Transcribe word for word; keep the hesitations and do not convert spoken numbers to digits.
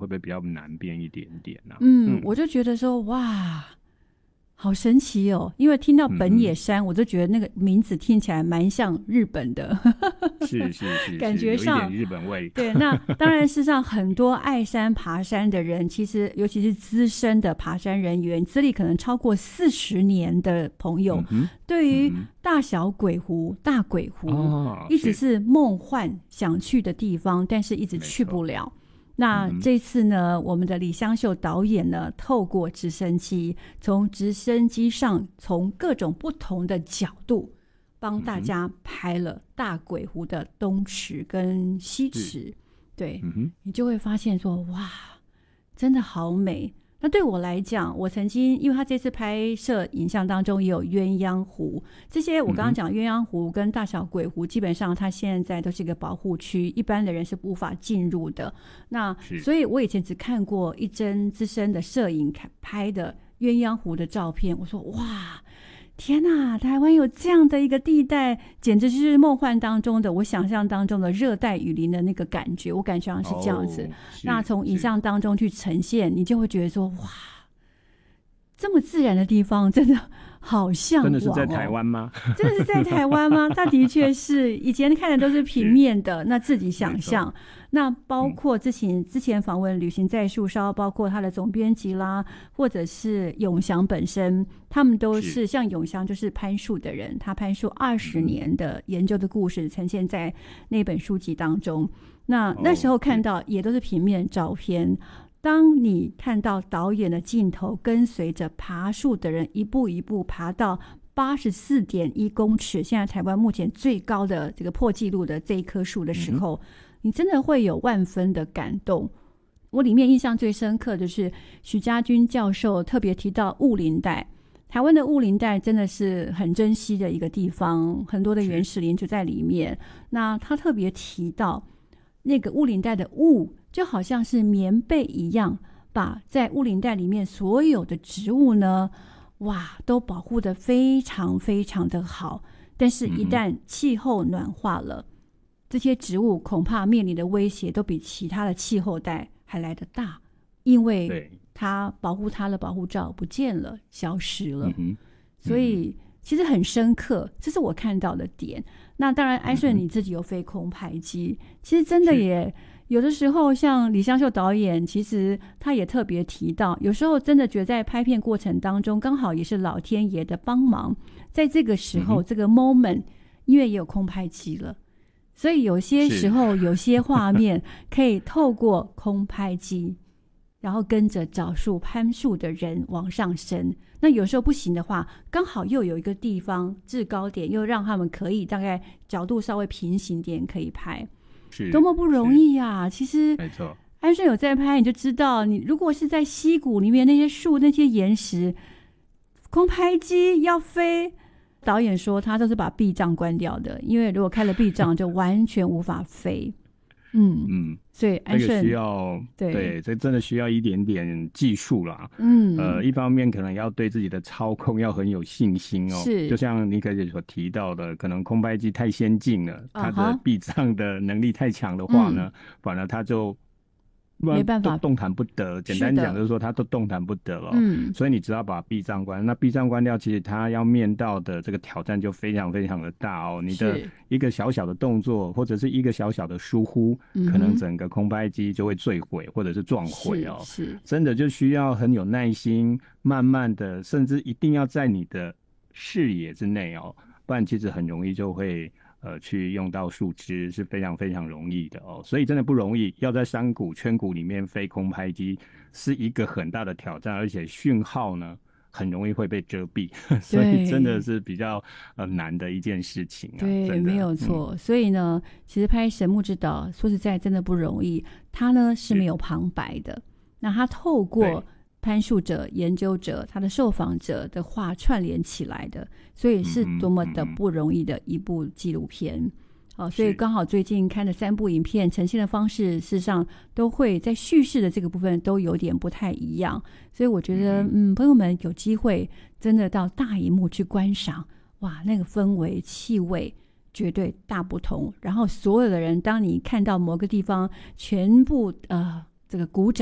会不会比较南边一点点啊？ 嗯，嗯我就觉得说哇。好神奇哦！因为听到本野山，嗯、我就觉得那个名字听起来蛮像日本的， 是是 是, 是， 感觉上有一点日本味。 对，那当然，事实上很多爱山爬山的人，其实尤其是资深的爬山人员，资历可能超过四十年的朋友，嗯、对于大小鬼湖、大鬼湖、哦、一直是梦幻想去的地方，但是一直去不了。那这次呢，我们的李香秀导演呢，透过直升机，从直升机上从各种不同的角度帮大家拍了大鬼湖的东池跟西池。对、嗯、你就会发现说哇，真的好美。那对我来讲，我曾经因为他这次拍摄影像当中也有鸳鸯湖，这些我刚刚讲鸳鸯湖跟大小鬼湖，基本上它现在都是一个保护区，一般的人是无法进入的。那所以我以前只看过一帧资深的摄影拍的鸳鸯湖的照片，我说哇，天哪，台湾有这样的一个地带，简直是梦幻当中的我想象当中的热带雨林的那个感觉，我感觉是这样子、哦、那从影像当中去呈现，你就会觉得说哇，这么自然的地方真的好向往、哦、 真的是在台湾吗？ 真的是在台湾吗？它的确是，以前看的都是平面的，那自己想象。那包括之前、嗯、之前访问旅行在树梢，包括他的总编辑啦，或者是永祥本身，他们都 是, 是像永祥就是攀树的人，他攀树二十年的研究的故事呈现在那本书籍当中。那那时候看到也都是平面照片。当你看到导演的镜头跟随着爬树的人一步一步爬到八十四点一公尺，现在台湾目前最高的这个破纪录的这一棵树的时候、嗯、你真的会有万分的感动。我里面印象最深刻的是许家军教授特别提到雾林带，台湾的雾林带真的是很珍惜的一个地方，很多的原始林就在里面。那他特别提到那个雾林带的雾就好像是棉被一样，把在雾林带里面所有的植物呢，哇，都保护得非常非常的好。但是一旦气候暖化了、嗯、这些植物恐怕面临的威胁都比其他的气候带还来得大，因为它保护它的保护罩不见了，消失了、嗯嗯、所以其实很深刻，这是我看到的点。那当然安顺你自己有飞空拍机、嗯、其实真的也有的时候像李香秀导演，其实他也特别提到，有时候真的觉得在拍片过程当中刚好也是老天爷的帮忙，在这个时候、嗯、这个 moment 因为也有空拍机了，所以有些时候有些画面可以透过空拍机然后跟着找树攀树的人往上升。那有时候不行的话，刚好又有一个地方制高点，又让他们可以大概角度稍微平行点可以拍，多么不容易啊。其实没错， 安顺有在拍你就知道，你如果是在溪谷里面那些树那些岩石，空拍机要飞，导演说他都是把避障关掉的，因为如果开了避障就完全无法飞。嗯嗯，所以安顺、 这个需要 对, 对这真的需要一点点技术啦。 嗯， 呃，一方面可能要对自己的操控要很有信心哦。 是， 就像你可以所提到的，可能空拍机太先进了，它的避障的能力太强的话呢，嗯、反而它就没办法动弹不得。简单讲就是说它都动弹不得了、哦。 嗯， 所以你只要把避障关，那避障关掉，其实它要面到的这个挑战就非常非常的大哦。你的一个小小的动作或者是一个小小的疏忽、嗯、可能整个空拍机就会坠毁或者是撞毁哦。 是，是真的就需要很有耐心，慢慢的，甚至一定要在你的视野之内哦，不然其实很容易就会呃，去用到树枝，是非常非常容易的哦，所以真的不容易。要在山谷、圈谷里面飞空拍机是一个很大的挑战，而且讯号呢很容易会被遮蔽，所以真的是比较呃难的一件事情啊。 对，没有错、嗯。所以呢，其实拍神木之岛说实在真的不容易，它呢是没有旁白的。那它透过攀树者、研究者、他的受访者的话串联起来的，所以是多么的不容易的一部纪录片、嗯哦、所以刚好最近看的三部影片呈现的方式事实上都会在叙事的这个部分都有点不太一样，所以我觉得 嗯, 嗯，朋友们有机会真的到大荧幕去观赏，哇，那个氛围气味绝对大不同。然后所有的人当你看到某个地方全部呃这个鼓掌